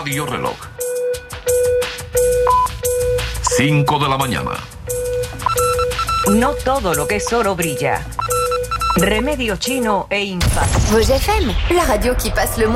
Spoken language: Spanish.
Radio Reloj. 5 de la mañana. No todo lo que es oro brilla. Remedio chino e Infaz. Rouge FM, la radio qui passe le